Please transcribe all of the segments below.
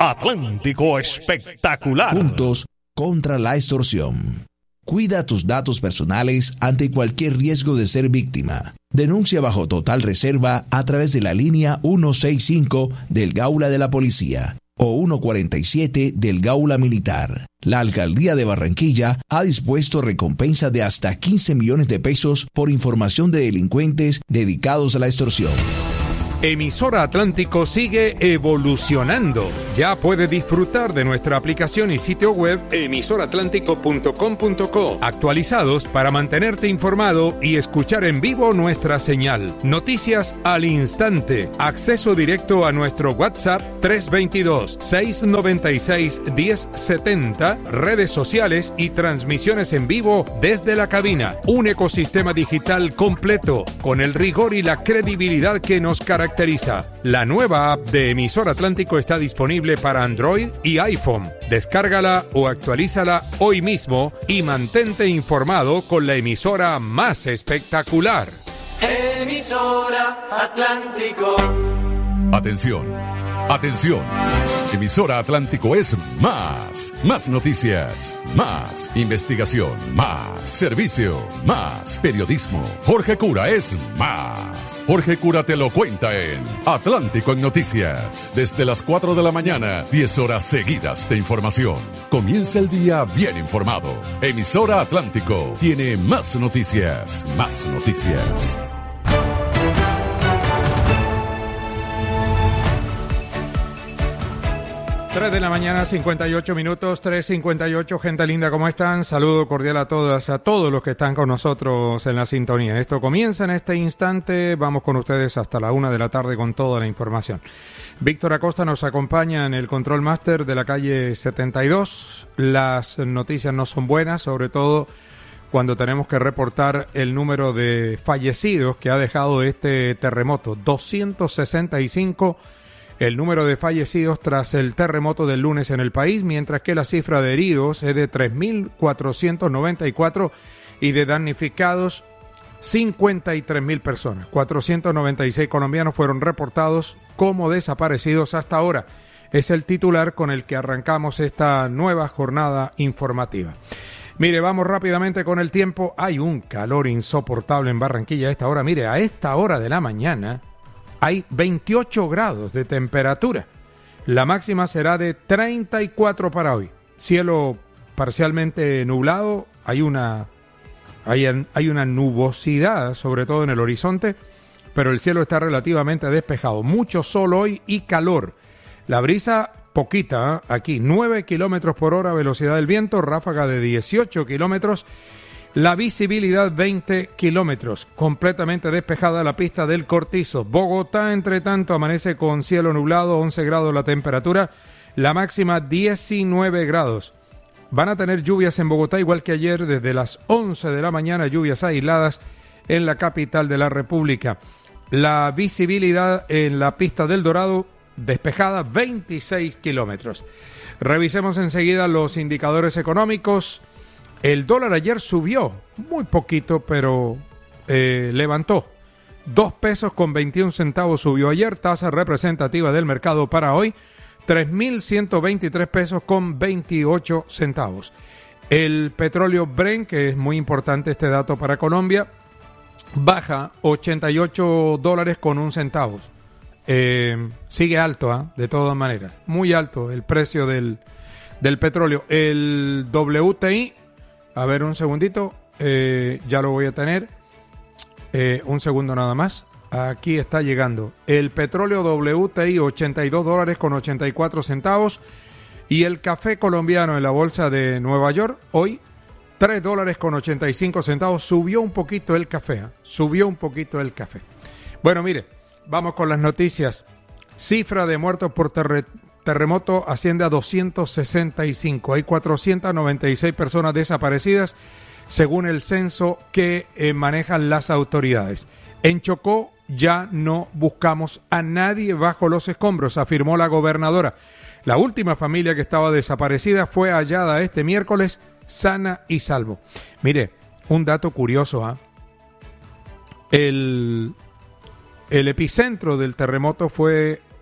Atlántico Espectacular. Juntos contra la extorsión. Cuida tus datos personales ante cualquier riesgo de ser víctima. Denuncia bajo total reserva a través de la línea 165 del Gaula de la Policía o 147 del Gaula Militar. La Alcaldía de Barranquilla ha dispuesto recompensa de hasta 15 millones de pesos por información de delincuentes dedicados a la extorsión. Emisora Atlántico sigue evolucionando. Ya puede disfrutar de nuestra aplicación y sitio web emisoratlántico.com.co, actualizados para mantenerte informado y escuchar en vivo nuestra señal. Noticias al instante. Acceso directo a nuestro WhatsApp 322-696-1070, redes sociales y transmisiones en vivo desde la cabina. Un ecosistema digital completo con el rigor y la credibilidad que nos caracteriza. La nueva app de Emisora Atlántico está disponible para Android y iPhone. Descárgala o actualízala hoy mismo y mantente informado con la emisora más espectacular. Emisora Atlántico. Atención, atención. Emisora Atlántico es más noticias, más investigación, más servicio, más periodismo. Jorge Cura es más. Jorge Cura te lo cuenta en Atlántico en Noticias. Desde las 4 de la mañana, 10 horas seguidas de información. Comienza el día bien informado. Emisora Atlántico tiene más noticias, más noticias. 3 de la mañana, 58 minutos, 3:58, gente linda, ¿cómo están? Saludo cordial a todas, a todos los que están con nosotros en la sintonía. Esto comienza en este instante, vamos con ustedes hasta la 1 de la tarde con toda la información. Víctor Acosta nos acompaña en el Control Master de la calle 72. Las noticias no son buenas, sobre todo cuando tenemos que reportar el número de fallecidos que ha dejado este terremoto, 265 el número de fallecidos tras el terremoto del lunes en el país, mientras que la cifra de heridos es de 3.494 y de damnificados 53.000 personas. 496 colombianos fueron reportados como desaparecidos hasta ahora. Es el titular con el que arrancamos esta nueva jornada informativa. Mire, vamos rápidamente con el tiempo. Hay un calor insoportable en Barranquilla a esta hora. Mire, a esta hora de la mañana hay 28 grados de temperatura. La máxima será de 34 para hoy. Cielo parcialmente nublado. Hay una nubosidad, sobre todo en el horizonte, pero el cielo está relativamente despejado. Mucho sol hoy y calor. La brisa poquita, aquí 9 kilómetros por hora velocidad del viento, ráfaga de 18 kilómetros. La visibilidad 20 kilómetros, completamente despejada la pista del Cortizo. Bogotá, entre tanto, amanece con cielo nublado, 11 grados la temperatura, la máxima 19 grados. Van a tener lluvias en Bogotá, igual que ayer, desde las 11 de la mañana, lluvias aisladas en la capital de la República. La visibilidad en la pista del Dorado, despejada, 26 kilómetros. Revisemos enseguida los indicadores económicos. El dólar ayer subió, muy poquito, pero levantó. 2 pesos con 21 centavos subió ayer, tasa representativa del mercado para hoy, 3.123 pesos con 28 centavos. El petróleo Brent, que es muy importante este dato para Colombia, baja 88 dólares con 1 centavo. Sigue alto, de todas maneras, muy alto el precio del petróleo. El WTI, a ver, un segundito, ya lo voy a tener, un segundo nada más, aquí está llegando, el petróleo WTI 82 dólares con 84 centavos y el café colombiano en la bolsa de Nueva York, hoy 3 dólares con 85 centavos, subió un poquito el café, Bueno, mire, vamos con las noticias. Cifra de muertos por terremoto asciende a 265. Hay 496 personas desaparecidas, según el censo que manejan las autoridades. En Chocó ya no buscamos a nadie bajo los escombros, afirmó la gobernadora. La última familia que estaba desaparecida fue hallada este miércoles sana y salvo. Mire, un dato curioso, El epicentro del terremoto fue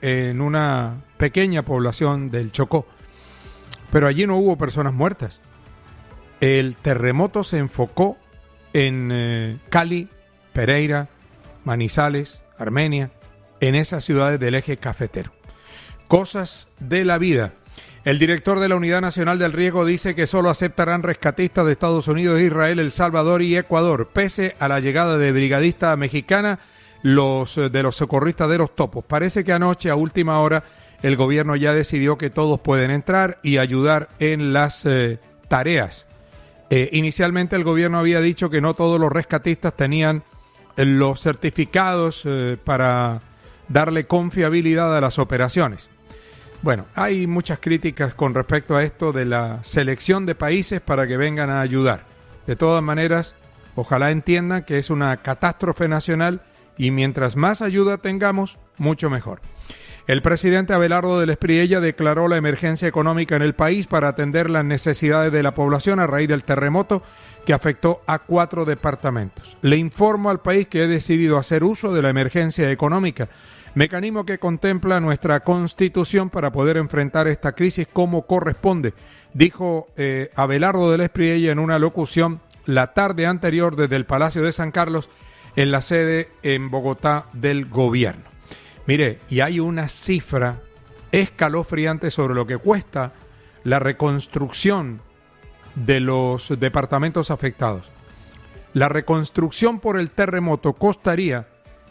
en una pequeña población del Chocó, pero allí no hubo personas muertas. El terremoto se enfocó en Cali, Pereira, Manizales, Armenia, en esas ciudades del eje cafetero. Cosas de la vida. El director de la Unidad Nacional del Riesgo dice que solo aceptarán rescatistas de Estados Unidos, Israel, El Salvador y Ecuador, pese a la llegada de brigadista mexicana de los socorristas de Los Topos. Parece que anoche, a última hora, el gobierno ya decidió que todos pueden entrar y ayudar en las tareas. Inicialmente el gobierno había dicho que no todos los rescatistas tenían los certificados para darle confiabilidad a las operaciones. Bueno, hay muchas críticas con respecto a esto de la selección de países para que vengan a ayudar. De todas maneras, ojalá entiendan que es una catástrofe nacional y mientras más ayuda tengamos, mucho mejor. El presidente Abelardo del Espriella declaró la emergencia económica en el país para atender las necesidades de la población a raíz del terremoto que afectó a 4 departamentos. Le informo al país que he decidido hacer uso de la emergencia económica, mecanismo que contempla nuestra Constitución para poder enfrentar esta crisis como corresponde, dijo Abelardo del Espriella en una locución la tarde anterior desde el Palacio de San Carlos en la sede en Bogotá del gobierno. Mire, y hay una cifra escalofriante sobre lo que cuesta la reconstrucción de los departamentos afectados. La reconstrucción por el terremoto costaría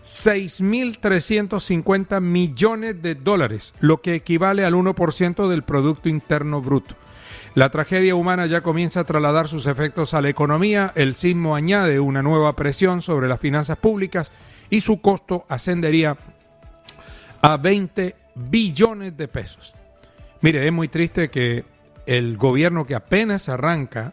6.350 millones de dólares, lo que equivale al 1% del Producto Interno Bruto. La tragedia humana ya comienza a trasladar sus efectos a la economía. El sismo añade una nueva presión sobre las finanzas públicas y su costo ascendería a 20 billones de pesos. Mire, es muy triste que el gobierno que apenas arranca,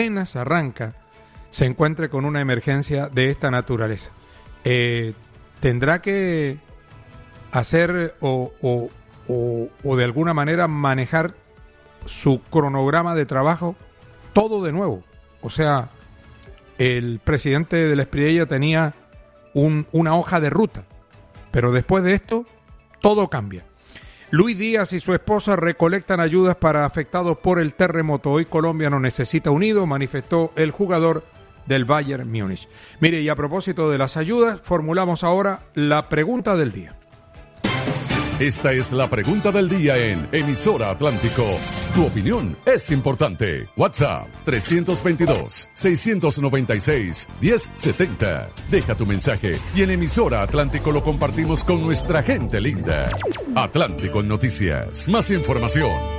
se encuentre con una emergencia de esta naturaleza. Tendrá que hacer o de alguna manera manejar su cronograma de trabajo todo de nuevo. O sea, el presidente del Espriella tenía una hoja de ruta, pero después de esto todo cambia. Luis Díaz y su esposa recolectan ayudas para afectados por el terremoto. Hoy Colombia nos necesita unido, manifestó el jugador del Bayern Múnich. Mire, y a propósito de las ayudas, formulamos ahora la pregunta del día. Esta es la pregunta del día en Emisora Atlántico. Tu opinión es importante. WhatsApp 322-696-1070. Deja tu mensaje y en Emisora Atlántico lo compartimos con nuestra gente linda. Atlántico Noticias. Más información.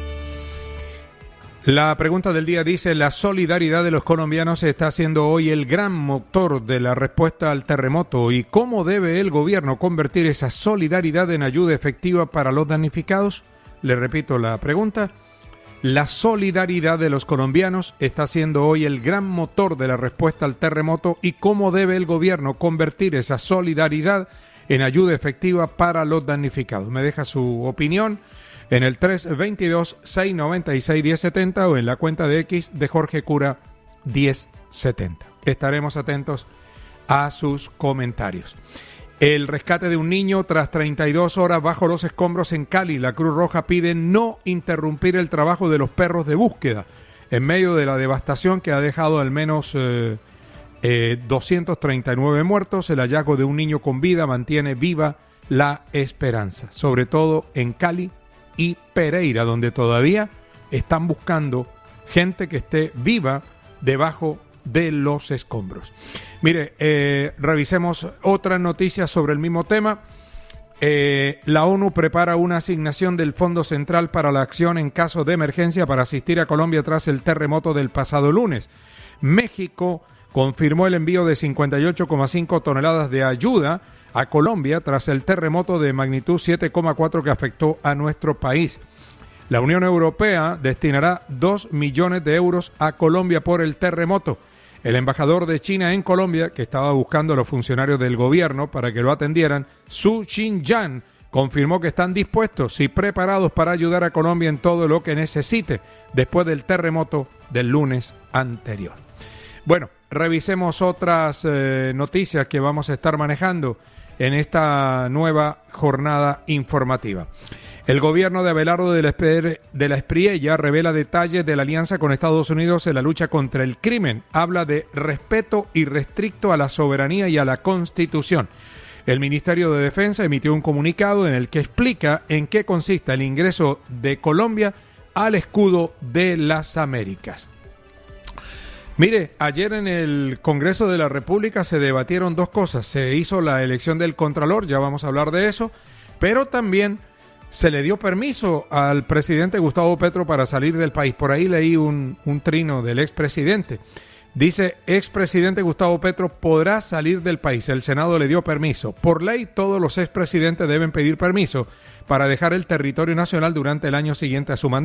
La pregunta del día dice: la solidaridad de los colombianos está siendo hoy el gran motor de la respuesta al terremoto. ¿Y cómo debe el gobierno convertir esa solidaridad en ayuda efectiva para los damnificados? Le repito la pregunta. La solidaridad de los colombianos está siendo hoy el gran motor de la respuesta al terremoto. ¿Y cómo debe el gobierno convertir esa solidaridad en ayuda efectiva para los damnificados? Me deja su opinión en el 322-696-1070 o en la cuenta de X de Jorge Cura 1070. Estaremos atentos a sus comentarios. El rescate de un niño tras 32 horas bajo los escombros en Cali. La Cruz Roja pide no interrumpir el trabajo de los perros de búsqueda en medio de la devastación que ha dejado al menos 239 muertos. El hallazgo de un niño con vida mantiene viva la esperanza, sobre todo en Cali y Pereira, donde todavía están buscando gente que esté viva debajo de los escombros. Mire, revisemos otras noticias sobre el mismo tema. La ONU prepara una asignación del Fondo Central para la Acción en caso de emergencia para asistir a Colombia tras el terremoto del pasado lunes. México confirmó el envío de 58,5 toneladas de ayuda a Colombia tras el terremoto de magnitud 7,4 que afectó a nuestro país. La Unión Europea destinará 2 millones de euros a Colombia por el terremoto. El embajador de China en Colombia, que estaba buscando a los funcionarios del gobierno para que lo atendieran, Su Xinyan, confirmó que están dispuestos y preparados para ayudar a Colombia en todo lo que necesite después del terremoto del lunes anterior. Bueno, revisemos otras noticias que vamos a estar manejando. en esta nueva jornada informativa. El gobierno de Abelardo de la Espriella revela detalles de la alianza con Estados Unidos en la lucha contra el crimen. Habla de respeto irrestricto a la soberanía y a la Constitución. El Ministerio de Defensa emitió un comunicado en el que explica en qué consiste el ingreso de Colombia al escudo de las Américas. Mire, ayer en el Congreso de la República se debatieron dos cosas. Se hizo la elección del Contralor, ya vamos a hablar de eso, pero también se le dio permiso al presidente Gustavo Petro para salir del país. Por ahí leí un trino del expresidente. Dice, expresidente Gustavo Petro podrá salir del país. El Senado le dio permiso. Por ley, todos los expresidentes deben pedir permiso para dejar el territorio nacional durante el año siguiente a su mandato.